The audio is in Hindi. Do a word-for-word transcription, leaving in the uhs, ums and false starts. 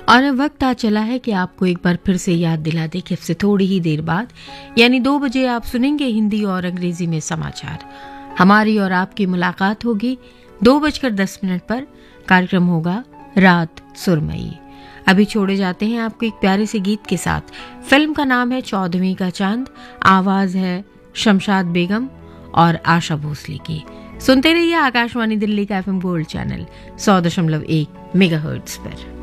और अब वक्त आ चला है कि आपको एक बार फिर से याद दिला दे कि अब से थोड़ी ही देर बाद यानी दो बजे आप सुनेंगे हिंदी और अंग्रेजी में समाचार। हमारी और आपकी मुलाकात होगी दो बजकर दस मिनट पर। कार्यक्रम होगा रात सुरमई। अभी छोड़े जाते हैं आपको एक प्यारे से गीत के साथ। फिल्म का नाम है चौदहवीं का चांद, आवाज है शमशाद बेगम और आशा भोसले की। सुनते रहिए आकाशवाणी दिल्ली का एफएम गोल्ड चैनल सौ दशमलव एक मेगाहर्ट्ज पर।